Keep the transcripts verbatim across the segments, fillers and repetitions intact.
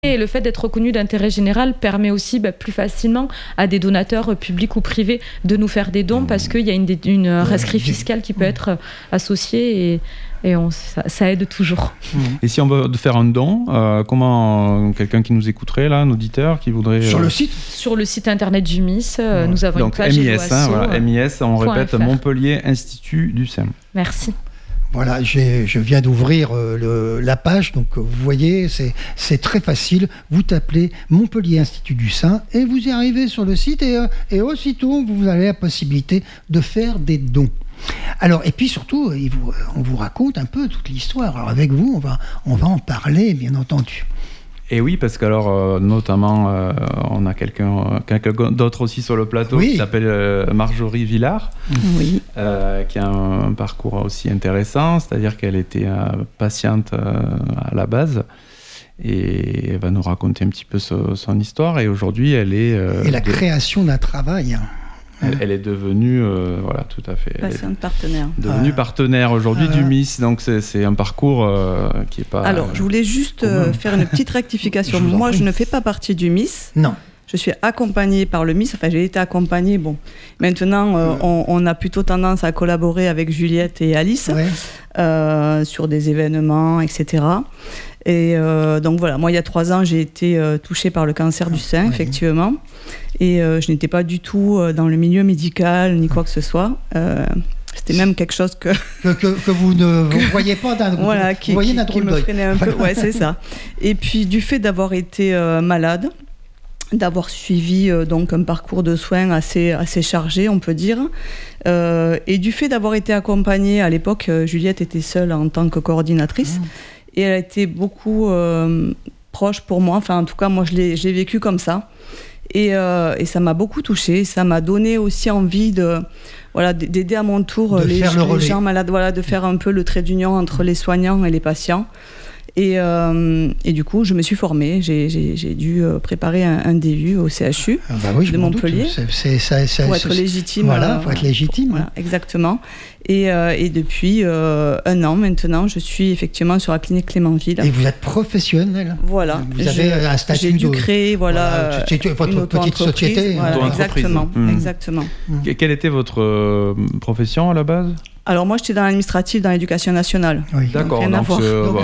Et le fait d'être reconnu d'intérêt général permet aussi bah, plus facilement à des donateurs publics ou privés de nous faire des dons parce qu'il y a une, une rescrit fiscale qui peut être associée et, et on, ça, ça aide toujours. Et si on veut faire un don, euh, comment quelqu'un qui nous écouterait, là, un auditeur qui voudrait... Sur euh... le site Sur le site internet du M I S, euh, nous avons Donc, une page M I S, hein, voilà, M I S, on répète, F R. Montpellier Institut du Sein. Merci. Voilà, j'ai, je viens d'ouvrir euh, le, la page, donc vous voyez, c'est, c'est très facile. Vous tapez Montpellier Institut du Sein et vous y arrivez sur le site et, euh, et aussitôt vous avez la possibilité de faire des dons. Alors, et puis surtout, il vous, on vous raconte un peu toute l'histoire. Alors avec vous, on va, on va en parler, bien entendu. Et oui, parce que alors, euh, notamment, euh, on a quelqu'un, euh, quelqu'un d'autre aussi sur le plateau oui. qui s'appelle euh, Marjorie Villard, oui. euh, qui a un, un parcours aussi intéressant, c'est-à-dire qu'elle était euh, patiente euh, à la base, et elle va nous raconter un petit peu so, son histoire, et aujourd'hui, elle est... Euh, et la de... création d'un travail. Elle, elle est devenue, euh, voilà, tout à fait. Patiente partenaire. Devenue ah. partenaire aujourd'hui ah. du M I S, donc c'est, c'est un parcours euh, qui est pas. Alors, je voulais juste euh, faire une petite rectification. je Moi, je ne fais pas partie du M I S. Non. Je suis accompagnée par le M I S. Enfin, j'ai été accompagnée. Bon, maintenant, euh, on, on a plutôt tendance à collaborer avec Juliette et Alice ouais. euh, sur des événements, et cetera. Et euh, donc voilà, moi il y a trois ans j'ai été euh, touchée par le cancer du sein, ouais. effectivement, et euh, je n'étais pas du tout euh, dans le milieu médical ni quoi que ce soit. Euh, c'était même quelque chose que que, que, que vous ne vous voyez pas d'un voilà, qui, vous voyez qui, d'un qui me freinait un peu. Ouais, c'est ça. Et puis du fait d'avoir été euh, malade, d'avoir suivi euh, donc un parcours de soins assez assez chargé, on peut dire, euh, et du fait d'avoir été accompagnée à l'époque, euh, Juliette était seule en tant que coordinatrice. Mmh. Et elle a été beaucoup euh, proche pour moi. Enfin, en tout cas, moi, je l'ai, je l'ai vécu comme ça. Et, euh, et ça m'a beaucoup touchée. Ça m'a donné aussi envie de, voilà, d'aider à mon tour de les, les gens malades, voilà, de faire un peu le trait d'union entre les soignants et les patients. Et, euh, et du coup, je me suis formée. J'ai, j'ai, j'ai dû préparer un, un D U au C H U ah bah oui, de Montpellier. C'est, c'est, c'est, c'est, pour être légitime. Voilà, euh, pour être légitime. Voilà, exactement. Et, euh, et depuis euh, un an maintenant, je suis effectivement sur la clinique Clémenville. Et vous êtes professionnelle. Voilà. Vous avez je, un statut. J'ai dû de... créer voilà, voilà votre petite société. Voilà, exactement. Mmh. exactement. Mmh. Quelle était votre euh, profession à la base ? Alors moi, j'étais dans l'administratif, dans l'éducation nationale. Oui. D'accord. Rien à voir.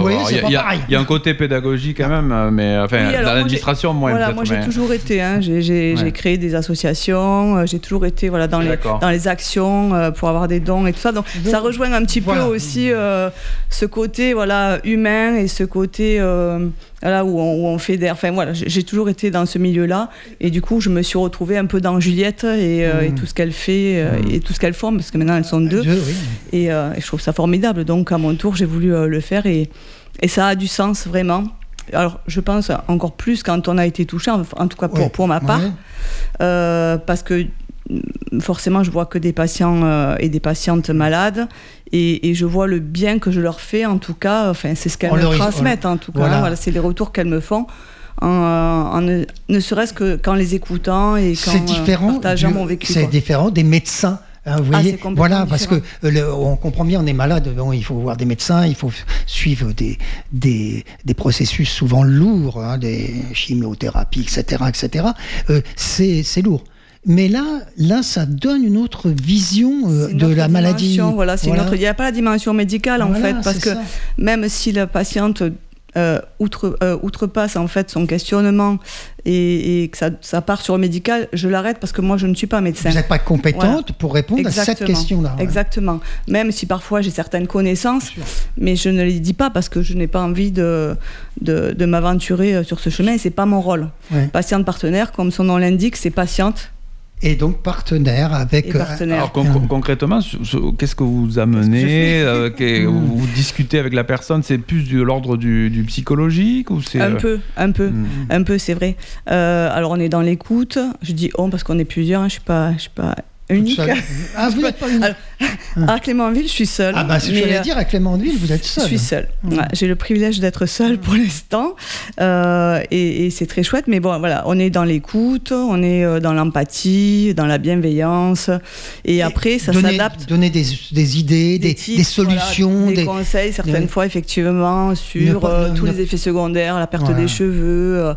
Il y a un côté pédagogique quand même, mais enfin, oui, dans l'administration, moi, voilà, moi, j'ai mais... toujours été. Hein, j'ai, j'ai, ouais. j'ai créé des associations. J'ai toujours été, voilà, dans les dans les actions euh, pour avoir des dons et tout ça. Donc, Donc ça rejoint un petit voilà. peu aussi euh, ce côté, voilà, humain et ce côté. Euh, Là où on, où on fédère. Enfin voilà, j'ai toujours été dans ce milieu-là et du coup je me suis retrouvée un peu dans Juliette et, euh, mmh. et tout ce qu'elle fait euh, mmh. et tout ce qu'elle forme parce que maintenant elles sont deux, deux oui. et, euh, et je trouve ça formidable. Donc à mon tour j'ai voulu euh, le faire et, et ça a du sens vraiment. Alors je pense encore plus quand on a été touché, en, en tout cas pour, ouais. pour ma part, ouais. euh, parce que forcément je vois que des patients euh, et des patientes malades. Et, et je vois le bien que je leur fais, en tout cas, enfin, c'est ce qu'elles on me transmettent, on... en tout cas. Voilà. Hein, voilà, c'est les retours qu'elles me font, en, en, ne, ne serait-ce que qu'en les écoutant et qu'en euh, partageant du, mon vécu. C'est quoi. Différent des médecins. Hein, vous voyez, ah, voilà, parce différent. que le, on comprend bien, on est malade, bon, il faut voir des médecins, il faut suivre des, des, des processus souvent lourds, hein, des chimiothérapies, et cetera, et cetera. Euh, c'est, c'est lourd. Mais là, là, ça donne une autre vision euh, de la maladie. Voilà, c'est voilà. Une autre. Il n'y a pas la dimension médicale en voilà, fait, parce que ça. Même si la patiente euh, outre, euh, outrepasse en fait son questionnement et, et que ça, ça part sur le médical, je l'arrête parce que moi, je ne suis pas médecin. Vous n'êtes pas compétente voilà. pour répondre Exactement. à cette question-là. Voilà. Exactement. Même si parfois j'ai certaines connaissances, mais je ne les dis pas parce que je n'ai pas envie de, de, de m'aventurer sur ce chemin et c'est pas mon rôle. Ouais. Patiente partenaire, comme son nom l'indique, c'est patiente. Et donc partenaire avec... Et partenaire. Alors con- concrètement, qu'est-ce que vous amenez euh, que mmh. Vous discutez avec la personne, c'est plus de l'ordre du, du psychologique ou c'est... Un peu, un peu, mmh. un peu, c'est vrai. Euh, alors on est dans l'écoute, je dis on parce qu'on est plusieurs, hein, je ne suis pas, je suis pas Unique. Ah, vous n'êtes pas unique. Alors, à Clémentville, je suis seule. Ah bah, c'est ce que j'allais dire, à Clémentville, vous êtes seule. Je suis seule. Mmh. Ouais, j'ai le privilège d'être seule pour l'instant. Euh, et, et c'est très chouette. Mais bon, voilà, on est dans l'écoute, on est dans l'empathie, dans la bienveillance. Et, et après, ça donner, s'adapte. Donner des, des idées, des, des, tips, des solutions. Voilà, des, des des conseils, certaines des... fois, effectivement, sur pas, euh, tous les effets secondaires, la perte voilà. des cheveux.